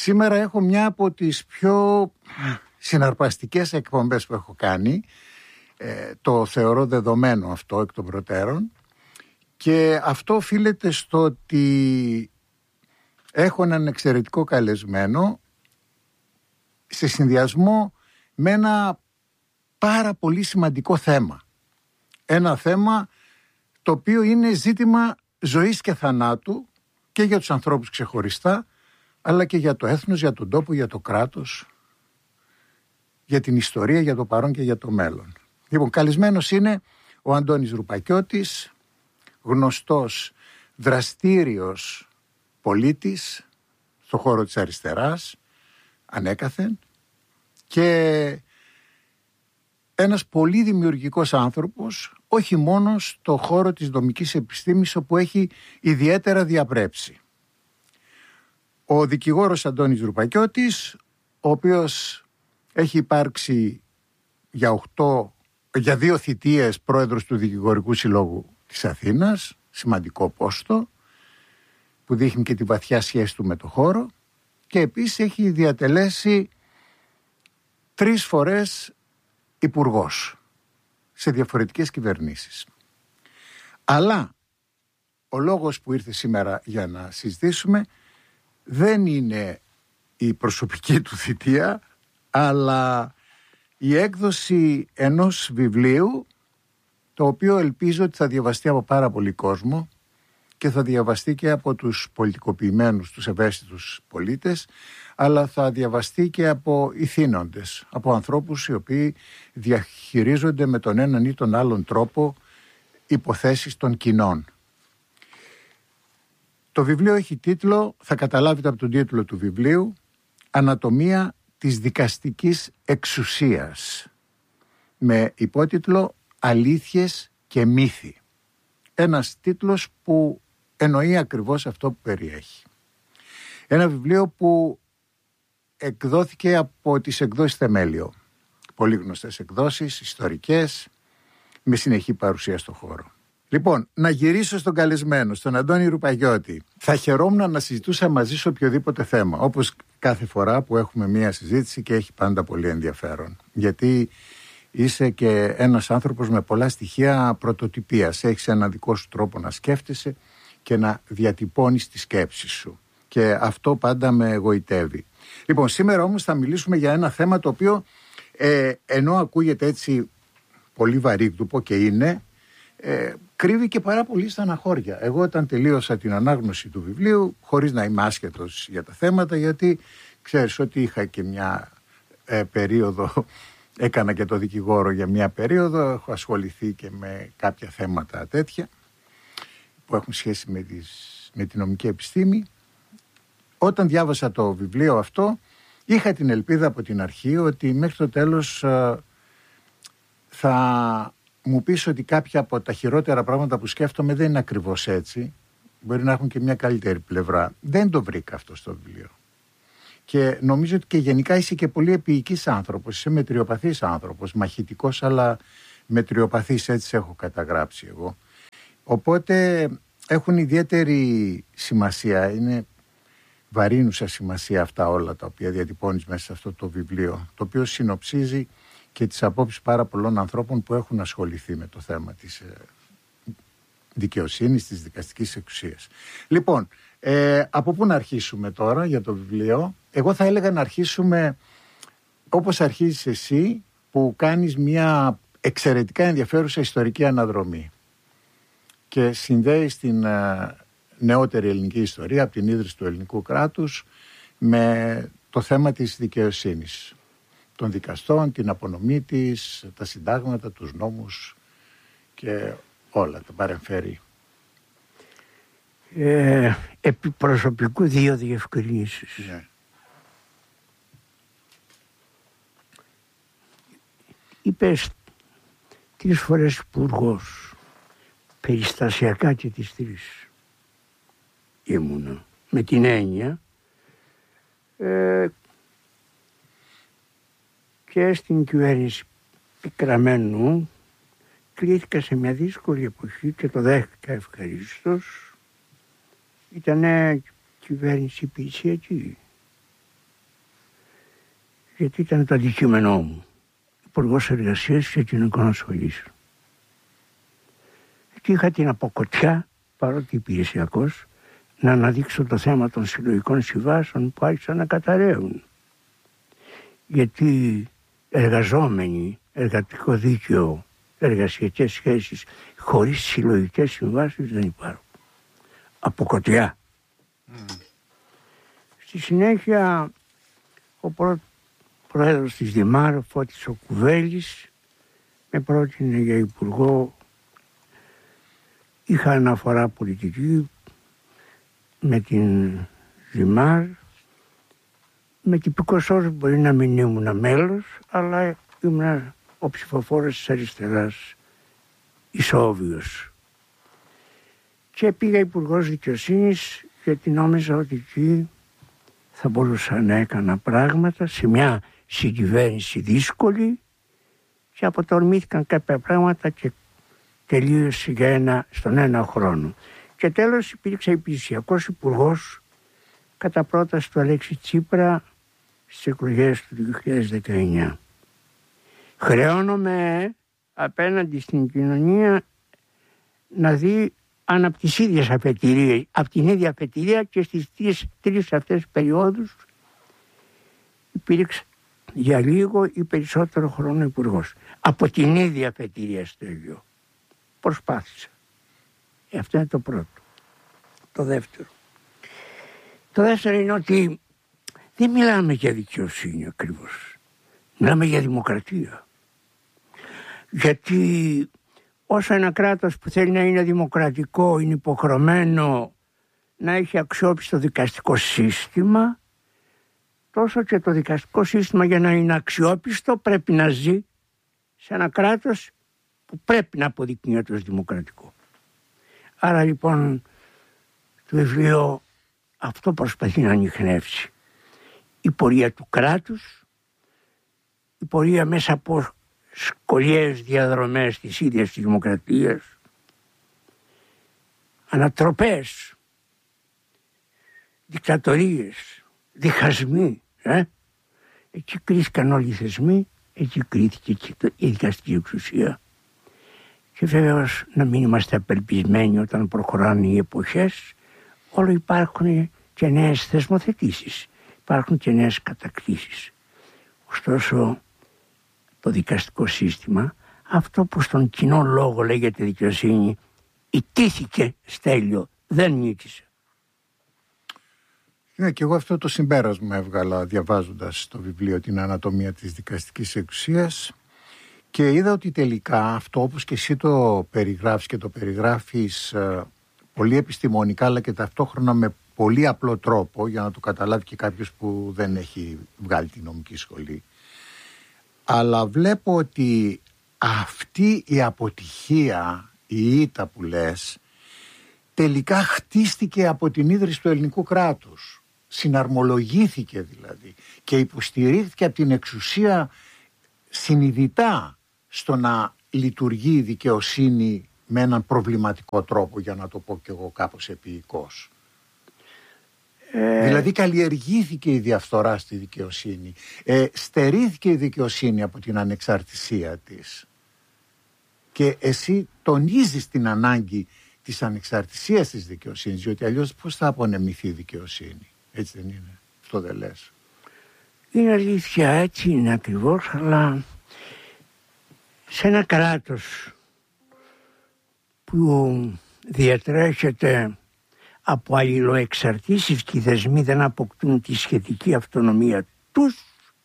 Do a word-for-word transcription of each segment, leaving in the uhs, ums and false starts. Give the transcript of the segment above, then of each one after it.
Σήμερα έχω μια από τις πιο συναρπαστικές εκπομπές που έχω κάνει. Ε, το θεωρώ δεδομένο αυτό εκ των προτέρων. Και αυτό οφείλεται στο ότι έχω έναν εξαιρετικό καλεσμένο σε συνδυασμό με ένα πάρα πολύ σημαντικό θέμα. Ένα θέμα το οποίο είναι ζήτημα ζωής και θανάτου και για τους ανθρώπους ξεχωριστά, αλλά και για το έθνος, για τον τόπο, για το κράτος, για την ιστορία, για το παρόν και για το μέλλον. Λοιπόν, καλεσμένος είναι ο Αντώνης Ρουπακιώτης, γνωστός, δραστήριος πολίτης στον χώρο της αριστεράς, ανέκαθεν, και ένας πολύ δημιουργικός άνθρωπος, όχι μόνο στο χώρο της δομικής επιστήμης, όπου έχει ιδιαίτερα διαπρέψει. Ο δικηγόρος Αντώνης Ρουπακιώτης, ο οποίος έχει υπάρξει για, οχτώ, για δύο θητείες πρόεδρος του Δικηγορικού Συλλόγου της Αθήνας, σημαντικό πόστο, που δείχνει και τη βαθιά σχέση του με το χώρο, και επίσης έχει διατελέσει τρεις φορές υπουργός σε διαφορετικές κυβερνήσεις. Αλλά ο λόγος που ήρθε σήμερα για να συζητήσουμε δεν είναι η προσωπική του θητεία, αλλά η έκδοση ενός βιβλίου, το οποίο ελπίζω ότι θα διαβαστεί από πάρα πολύ κόσμο και θα διαβαστεί και από τους πολιτικοποιημένους, τους ευαίσθητους πολίτες, αλλά θα διαβαστεί και από ηθήνοντες, από ανθρώπους οι οποίοι διαχειρίζονται με τον έναν ή τον άλλον τρόπο υποθέσεις των κοινών. Το βιβλίο έχει τίτλο, θα καταλάβετε από τον τίτλο του βιβλίου, «Ανατομία της δικαστικής εξουσίας», με υπότιτλο «Αλήθειες και μύθοι». Ένας τίτλος που εννοεί ακριβώς αυτό που περιέχει. Ένα βιβλίο που εκδόθηκε από τις εκδόσεις Θεμέλιο. Πολύ γνωστές εκδόσεις, ιστορικές, με συνεχή παρουσία στο χώρο. Λοιπόν, να γυρίσω στον καλεσμένο, στον Αντώνη Ρουπακιώτη. Θα χαιρόμουν να συζητούσα μαζί σου οποιοδήποτε θέμα, όπως κάθε φορά που έχουμε μία συζήτηση, και έχει πάντα πολύ ενδιαφέρον. Γιατί είσαι και ένας άνθρωπος με πολλά στοιχεία πρωτοτυπίας. Έχεις ένα δικό σου τρόπο να σκέφτεσαι και να διατυπώνεις τη σκέψη σου. Και αυτό πάντα με εγωιτεύει. Λοιπόν, σήμερα όμως θα μιλήσουμε για ένα θέμα το οποίο, ε, ενώ ακούγεται έτσι πολύ βαρύγδουπο, και είναι, ε, κρύβει και πάρα πολύ στεναχώρια. Εγώ όταν τελείωσα την ανάγνωση του βιβλίου, χωρίς να είμαι άσχετος για τα θέματα, γιατί ξέρεις ότι είχα και μια ε, περίοδο, έκανα και το δικηγόρο για μια περίοδο, έχω ασχοληθεί και με κάποια θέματα τέτοια που έχουν σχέση με, τις, με την νομική επιστήμη. Όταν διάβασα το βιβλίο αυτό, είχα την ελπίδα από την αρχή ότι μέχρι το τέλος ε, θα μου πεις ότι κάποια από τα χειρότερα πράγματα που σκέφτομαι δεν είναι ακριβώς έτσι. Μπορεί να έχουν και μια καλύτερη πλευρά. Δεν το βρήκα αυτό στο βιβλίο. Και νομίζω ότι και γενικά είσαι και πολύ επίοικης άνθρωπος. Είσαι μετριοπαθής άνθρωπος. Μαχητικός, αλλά μετριοπαθής, έτσι σε έχω καταγράψει εγώ. Οπότε έχουν ιδιαίτερη σημασία. Είναι βαρύνουσα σημασία αυτά όλα τα οποία διατυπώνεις μέσα σε αυτό το βιβλίο, το οποίο συνοψίζει και τις απόψεις πάρα πολλών ανθρώπων που έχουν ασχοληθεί με το θέμα της δικαιοσύνης, της δικαστικής εξουσίας. Λοιπόν, ε, από πού να αρχίσουμε τώρα για το βιβλίο? Εγώ θα έλεγα να αρχίσουμε όπως αρχίζεις εσύ, που κάνεις μια εξαιρετικά ενδιαφέρουσα ιστορική αναδρομή και συνδέεις την ε, νεότερη ελληνική ιστορία από την ίδρυση του ελληνικού κράτους με το θέμα της δικαιοσύνης, των δικαστών, την απονομή της, τα συντάγματα, τους νόμους και όλα τα παρεμφέρει. Ε, επί προσωπικού δύο διευκρινήσεις. Ναι. Είπες τρεις φορές υπουργός, περιστασιακά και τις τρεις ήμουνα, με την έννοια ε, και στην κυβέρνηση Πικραμένου κλήθηκα σε μια δύσκολη εποχή και το δέχτηκα ευχαρίστως. Ήτανε κυβέρνηση υπηρεσιακή. γιατί ήταν το αντικείμενό μου. Υπουργός Εργασίας και Κοινωνικών Ασφαλίσεων. Εκεί είχα την αποκοτιά, παρότι υπηρεσιακός, να αναδείξω το θέμα των συλλογικών συμβάσεων που άρχισαν να καταραίουν. Γιατί εργαζόμενοι, εργατικό δίκαιο, εργασιακές σχέσεις χωρίς συλλογικές συμβάσεις δεν υπάρχουν. Αποκοτιά. Mm. Στη συνέχεια ο προ... πρόεδρος της Δημάρ, Φώτης ο Κουβέλης, με πρότεινε για υπουργό. Είχα αναφορά πολιτική με την Δημάρ. Με τυπικός όρος μπορεί να μην ήμουν μέλος, αλλά ήμουν ο ψηφοφόρος της αριστεράς, ισόβιος. Και πήγα υπουργός δικαιοσύνης, γιατί νόμιζα ότι εκεί θα μπορούσα να έκανα πράγματα σε μια συγκυβέρνηση δύσκολη και αποτολμήθηκαν κάποια πράγματα και τελείωσε για ένα, στον ένα χρόνο. Και τέλος υπήρξα υπηρεσιακός υπουργός κατά πρόταση του Αλέξη Τσίπρα στις εκλογές του δύο χιλιάδες δεκαεννιά. Χρεώνομαι απέναντι στην κοινωνία να δει αν από τις ίδιες αφετηρίες, από την ίδια αφετηρία και στις τρεις, τρεις αυτές περιόδους υπήρξε για λίγο ή περισσότερο χρόνο υπουργός. Από την ίδια αφετηρία στο ίδιο. Προσπάθησα. Ε, αυτό είναι το πρώτο. Το δεύτερο. Το δεύτερο είναι ότι δεν μιλάμε για δικαιοσύνη ακριβώς. Μιλάμε για δημοκρατία. Γιατί όσο ένα κράτος που θέλει να είναι δημοκρατικό είναι υποχρεωμένο να έχει αξιόπιστο δικαστικό σύστημα, τόσο και το δικαστικό σύστημα για να είναι αξιόπιστο πρέπει να ζει σε ένα κράτος που πρέπει να αποδεικνύεται ως δημοκρατικό. Άρα λοιπόν το βιβλίο αυτό προσπαθεί να ανιχνεύσει. Η πορεία του κράτους, η πορεία μέσα από σκολιές διαδρομές της ίδιας της δημοκρατίας, ανατροπές, δικτατορίες, διχασμοί. Ε? Εκεί κρίθηκαν όλοι οι θεσμοί, εκεί κρίθηκε η δικαστική εξουσία. Και βέβαια να μην είμαστε απελπισμένοι όταν προχωράνε οι εποχές, όλο υπάρχουν και νέες θεσμοθετήσεις, υπάρχουν και νέες κατακτήσεις. Ωστόσο, το δικαστικό σύστημα, αυτό που στον κοινό λόγο λέγεται δικαιοσύνη, ιτήθηκε Στέλιο, δεν νίκησε. Ναι, και εγώ αυτό το συμπέρασμα έβγαλα διαβάζοντας το βιβλίο «Την ανατομία της δικαστικής εξουσίας» και είδα ότι τελικά αυτό, όπως και εσύ το περιγράφεις και το περιγράφεις ε, πολύ επιστημονικά αλλά και ταυτόχρονα με πολύ απλό τρόπο για να το καταλάβει και κάποιος που δεν έχει βγάλει τη νομική σχολή, αλλά βλέπω ότι αυτή η αποτυχία, η ήττα που λες, τελικά χτίστηκε από την ίδρυση του ελληνικού κράτους. Συναρμολογήθηκε δηλαδή και υποστηρίχθηκε από την εξουσία συνειδητά στο να λειτουργεί η δικαιοσύνη με έναν προβληματικό τρόπο, για να το πω κι εγώ κάπως επίοικος. Ε... Δηλαδή καλλιεργήθηκε η διαφθορά στη δικαιοσύνη, ε, στερήθηκε η δικαιοσύνη από την ανεξαρτησία της και εσύ τονίζεις την ανάγκη της ανεξαρτησίας της δικαιοσύνης, διότι αλλιώς πώς θα απονεμηθεί η δικαιοσύνη? Έτσι δεν είναι? Αυτό δεν λες? Είναι αλήθεια, έτσι είναι ακριβώς, αλλά σε ένα κράτος που διατρέχεται από αλληλοεξαρτήσεις και οι δεσμοί δεν αποκτούν τη σχετική αυτονομία τους,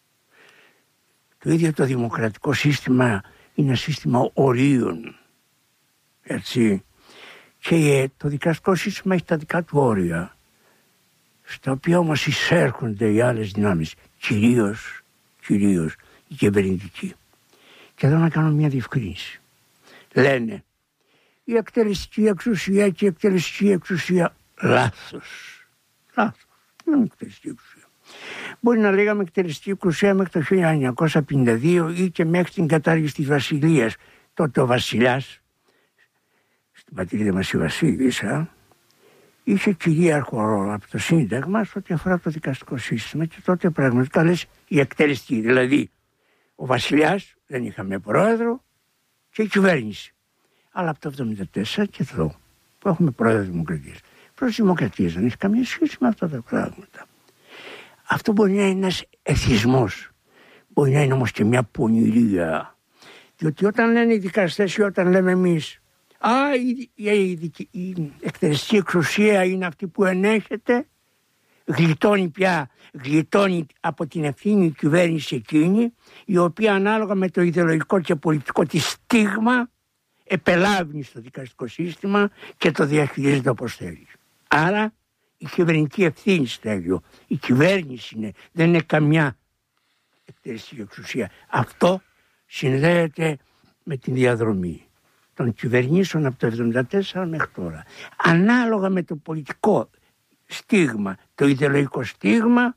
το ίδιο το δημοκρατικό σύστημα είναι σύστημα ορίων, έτσι, και το δικαστικό σύστημα έχει τα δικά του όρια, στα οποία όμως εισέρχονται οι άλλες δυνάμεις, κυρίως, κυρίως η κυβερνητική. Και εδώ να κάνω μια διευκρίνηση. Λένε η εκτελεστική εξουσία και η εκτελεστική εξουσία. Λάθος. Λάθος. Δεν είναι εκτελεστική εξουσία. Μπορεί να λέγαμε εκτελεστική εξουσία μέχρι το χίλια εννιακόσια πενήντα δύο ή και μέχρι την κατάργηση της Βασιλείας. Τότε ο βασιλιάς, στην πατρίδα μας η Βασίλισσα, είχε κυρίαρχο ρόλο από το Σύνταγμα σε ό,τι αφορά το δικαστικό σύστημα και τότε πραγματικά λες η εκτελεστική. Δηλαδή ο βασιλιάς, δεν είχαμε πρόεδρο, και η κυβέρνηση. Αλλά από το εβδομήντα τέσσερα και εδώ που έχουμε πρόεδρο δημοκρατίας. Προς δημοκρατίας δεν έχει καμία σχέση με αυτά τα πράγματα. Αυτό μπορεί να είναι ένας εθισμός. Μπορεί να είναι όμως και μια πονηρία. Διότι όταν λένε οι δικαστές ή όταν λέμε εμείς «Α, η, η, η, η εκτελεστική εξουσία είναι αυτή που ενέχεται», γλιτώνει πια, γλιτώνει από την ευθύνη η κυβέρνηση εκείνη, η οποία ανάλογα με το ιδεολογικό και πολιτικό της στίγμα επελάβει στο δικαστικό σύστημα και το διαχειρίζεται όπως θέλει. Άρα η κυβερνητική ευθύνη, Στέλιο, η κυβέρνηση είναι, δεν είναι καμιά εκτελεστική εξουσία. Αυτό συνδέεται με την διαδρομή των κυβερνήσεων από το εβδομήντα τέσσερα μέχρι τώρα. Ανάλογα με το πολιτικό στίγμα, το ιδεολογικό στίγμα,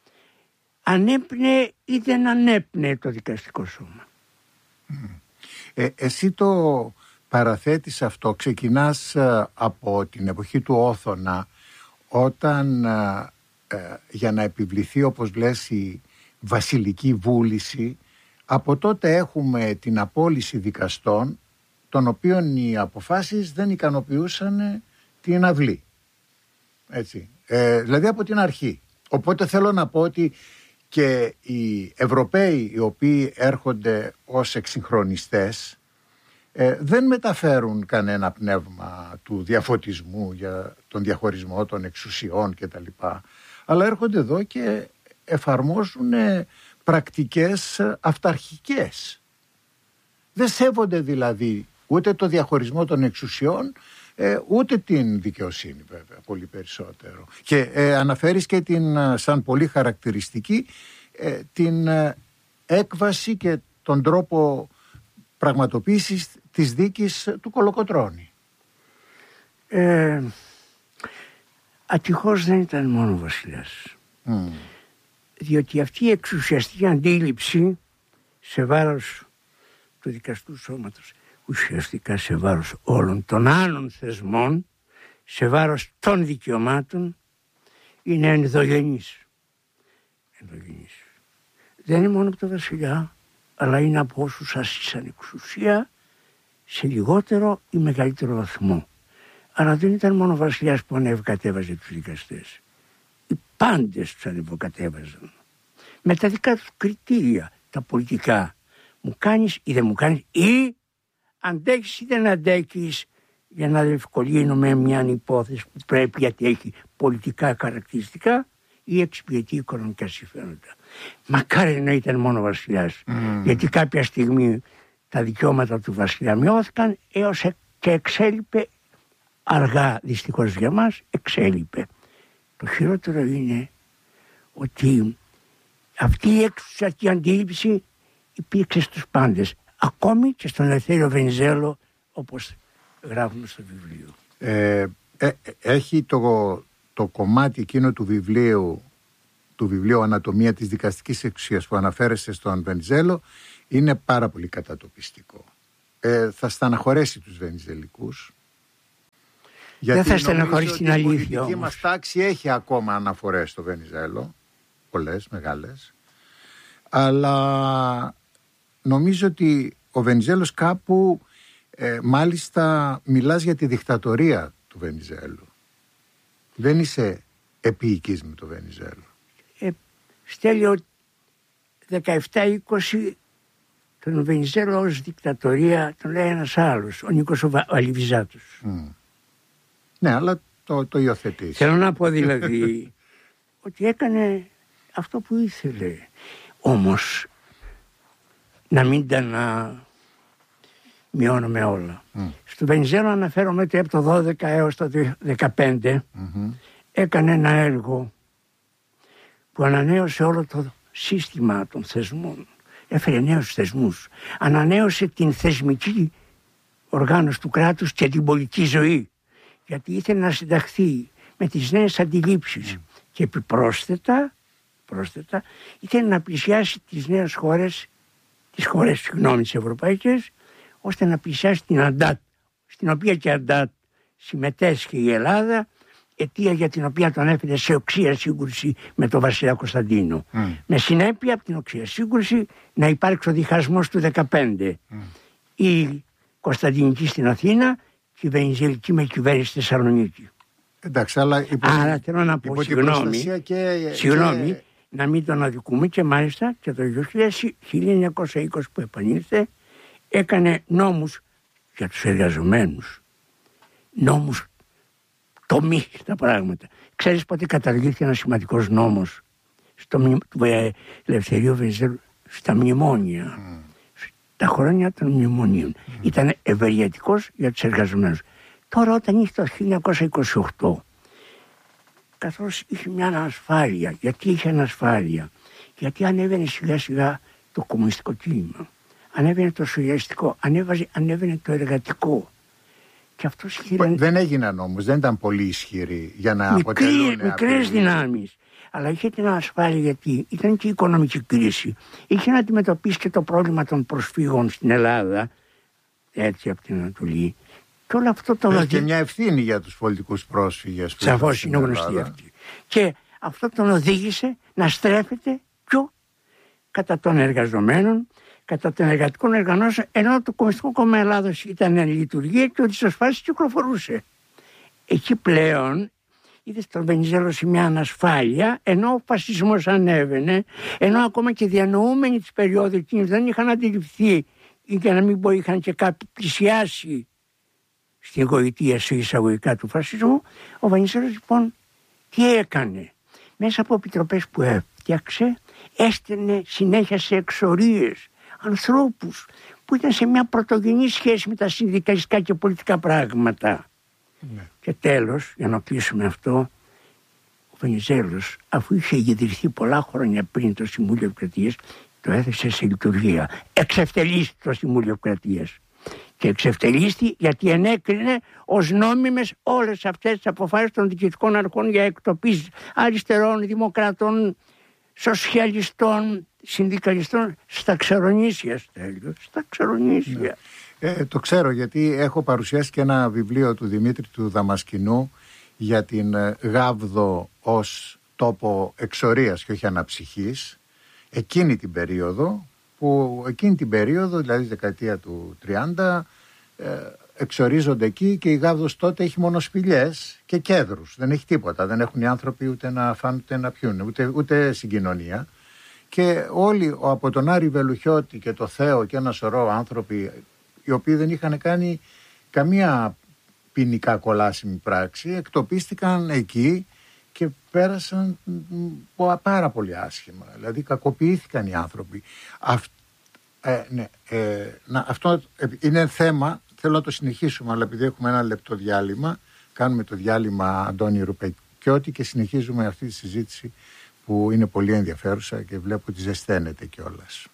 ανέπνεε ή δεν ανέπνεε το δικαστικό σώμα. Ε, εσύ το παραθέτεις αυτό, ξεκινάς ε, από την εποχή του Όθωνα, όταν ε, ε, για να επιβληθεί, όπως λες, η βασιλική βούληση. Από τότε έχουμε την απόλυση δικαστών, των οποίων οι αποφάσεις δεν ικανοποιούσαν την αυλή. Έτσι. Ε, δηλαδή από την αρχή. Οπότε θέλω να πω ότι και οι Ευρωπαίοι οι οποίοι έρχονται ως εξυγχρονιστές ε, δεν μεταφέρουν κανένα πνεύμα του διαφωτισμού για τον διαχωρισμό των εξουσιών κτλ. Αλλά έρχονται εδώ και εφαρμόζουν πρακτικές αυταρχικές. Δεν σέβονται δηλαδή ούτε το διαχωρισμό των εξουσιών, ε, ούτε την δικαιοσύνη βέβαια, πολύ περισσότερο. Και ε, αναφέρεις και την, σαν πολύ χαρακτηριστική, ε, την ε, έκβαση και τον τρόπο πραγματοποίησης της δίκης του Κολοκοτρώνη. Ε, ατυχώς δεν ήταν μόνο ο βασιλιάς. Mm. Διότι αυτή η εξουσιαστική αντίληψη σε βάρος του δικαστικού σώματος, ουσιαστικά σε βάρος όλων των άλλων θεσμών, σε βάρος των δικαιωμάτων, είναι ενδογενής. ενδογενής. Δεν είναι μόνο από το βασιλιά, αλλά είναι από όσους άσχησαν εξουσία σε λιγότερο ή μεγαλύτερο βαθμό. Αλλά δεν ήταν μόνο ο βασιλιάς που ανεβοκατέβαζε τους δικαστές. Οι πάντες τους ανεβοκατέβαζαν. Με τα δικά τους κριτήρια, τα πολιτικά. Μου κάνεις ή δεν μου κάνεις, ή αντέχεις ή δεν αντέχεις, για να διευκολύνουμε μια υπόθεση που πρέπει, γιατί έχει πολιτικά χαρακτηριστικά ή εξυπηρετεί οικονομικά συμφέροντα. Μακάρι να ήταν μόνο ο βασιλιάς. Mm. Γιατί κάποια στιγμή τα δικαιώματα του βασιλιά μειώθηκαν έως και εξέλιπε αργά, δυστυχώς για μας, εξέλιπε. Το χειρότερο είναι ότι αυτή η εξουσιακή αντίληψη υπήρξε στους πάντες, ακόμη και στον Ελευθέριο Βενιζέλο, όπως γράφουμε στο βιβλίο. Ε, ε, έχει το, το κομμάτι εκείνο του βιβλίου, του βιβλίου «Ανατομία της δικαστικής εξουσίας» που αναφέρεστε στον Βενιζέλο, είναι πάρα πολύ κατατοπιστικό. Ε, θα στεναχωρέσει τους Βενιζελικούς. Δεν θα στεναχωρήσει την αλήθεια. Η πολιτική μας τάξη έχει ακόμα αναφορές στο Βενιζέλο, πολλές, μεγάλες, αλλά νομίζω ότι ο Βενιζέλος κάπου, ε, μάλιστα μιλάς για τη δικτατορία του Βενιζέλου. Δεν είσαι επίοικης με το Βενιζέλο. Ε, Στέλιο, δεκαεπτά είκοσι τον Βενιζέλο ως δικτατορία τον λέει ένας άλλος, ο Νίκος ο, ο Αλιβιζάτος. Mm. Ναι, αλλά το, το υιοθετείς. Θέλω να πω δηλαδή ότι έκανε αυτό που ήθελε. Όμως να μην τα να μειώνουμε όλα. Mm. Στο Βενιζέλο αναφέρομαι ότι από το δώδεκα έως το δεκαπέντε mm-hmm. έκανε ένα έργο που ανανέωσε όλο το σύστημα των θεσμών. Έφερε νέους θεσμούς. Ανανέωσε την θεσμική οργάνωση του κράτους και την πολιτική ζωή. Γιατί ήθελε να συνταχθεί με τις νέες αντιλήψεις. Mm. Και επιπρόσθετα πρόσθετα, ήθελε να πλησιάσει τις νέες χώρες, τις χώρες συγγνώμη τις ευρωπαϊκές, ώστε να πλησιάσει την ΑΝΤΑΤ, στην οποία και ΑΝΤΑΤ συμμετέσχε η Ελλάδα, αιτία για την οποία τον έφερε σε οξία σύγκρουση με τον βασιλιά Κωνσταντίνο. Mm. Με συνέπεια από την οξία σύγκρουση να υπάρξει ο διχασμός του δεκαπέντε. Mm. Η Κωνσταντινική στην Αθήνα και η Βενιζέλικη με κυβέρνηση στη Θεσσαλονίκη. Εντάξει, αλλά υπό, άρα θέλω να πω, συγγνώμη, και, συγγνώμη και... να μην τον αδικούμε, και μάλιστα και το χίλια εννιακόσια είκοσι που επανήλθε έκανε νόμους για τους εργαζομένους. Νόμους τομή στα πράγματα. Ξέρεις πότε καταργήθηκε ένας σημαντικός νόμος στο μνη... του Ελευθερίου Βενιζέλου, στα μνημόνια, mm. τα χρόνια των μνημονίων. Mm. Ήταν ευεργετικός για τους εργαζομένους. Τώρα όταν είχε το χίλια εννιακόσια είκοσι οκτώ, καθώς είχε μια ανασφάλεια. Γιατί είχε ανασφάλεια? Γιατί ανέβαινε σιγά σιγά το κομμουνιστικό κίνημα, ανέβαινε το σοσιαλιστικό, ανέβαζε, ανέβαινε το εργατικό. Και αυτός είχε... Δεν έγιναν όμως, δεν ήταν πολύ ισχυροί για να αποτελούν... Μικρές δυνάμεις. Αλλά είχε την ασφάλεια γιατί ήταν και η οικονομική κρίση. Είχε να αντιμετωπίσει και το πρόβλημα των προσφύγων στην Ελλάδα, έτσι από την Ανατολή. Και όλο αυτό το... Έχει και μια ευθύνη για τους πολιτικούς πρόσφυγες. Σαφώς είναι γνωστή αυτή. Και αυτό τον οδήγησε να στρέφεται πιο κατά των εργαζομένων, κατά των εργατικών οργανώσεων, ενώ το Κομμουνιστικό Κόμμα Ελλάδος ήταν εν λειτουργία και ο Τσισοσφάλης κυκλοφορούσε. Εκεί πλέον είδε στον Βενιζέλο σε μια ανασφάλεια, ενώ ο φασισμός ανέβαινε, ενώ ακόμα και διανοούμενοι της περίοδου εκείνης δεν είχαν αντιληφθεί, ή και να μην πω είχαν και κάποιοι πλησιάσει στην γοητεία σε εισαγωγικά του φασισμού. Ο Βενιζέλος λοιπόν τι έκανε? Μέσα από επιτροπές που έφτιαξε, έστελνε συνέχεια σε εξορίες ανθρώπους που ήταν σε μια πρωτογενή σχέση με τα συνδικαλιστικά και πολιτικά πράγματα. Ναι. Και τέλος, για να κλείσουμε αυτό, ο Βενιζέλος, αφού είχε ιδρυθεί πολλά χρόνια πριν το Συμβούλιο Επικρατείας, το έθεσε σε λειτουργία. Εξευτελίστη το Συμβούλιο Επικρατείας. Και εξευτελίστη γιατί ενέκρινε ως νόμιμες όλες αυτές τις αποφάσεις των διοικητικών αρχών για εκτοπίσεις αριστερών, δημοκρατών, σοσιαλιστών, συνδικαλιστών στα ξερονήσια, Στέλιο, στα ξερονήσια. Ναι. Ε, το ξέρω γιατί έχω παρουσιάσει και ένα βιβλίο του Δημήτρη του Δαμασκηνού για την Γάβδο ως τόπο εξορίας και όχι αναψυχής, εκείνη την περίοδο που εκείνη την περίοδο, δηλαδή τη δεκαετία του τριάντα, ε, εξορίζονται εκεί και η Γάβδος τότε έχει μόνο σπηλιές και κέδρους, δεν έχει τίποτα, δεν έχουν οι άνθρωποι ούτε να φάνε ούτε να πιούν, ούτε, ούτε συγκοινωνία. Και όλοι από τον Άρη Βελουχιώτη και το Θέο και ένα σωρό άνθρωποι οι οποίοι δεν είχαν κάνει καμία ποινικά κολάσιμη πράξη, εκτοπίστηκαν εκεί και πέρασαν πάρα πολύ άσχημα. Δηλαδή κακοποιήθηκαν οι άνθρωποι. Αυ, ε, ναι, ε, να, αυτό είναι θέμα, θέλω να το συνεχίσουμε, αλλά επειδή έχουμε ένα λεπτό διάλειμμα, κάνουμε το διάλειμμα Αντώνη Ρουπεκιώτη και συνεχίζουμε αυτή τη συζήτηση που είναι πολύ ενδιαφέρουσα και βλέπω ότι ζεσταίνεται κιόλας.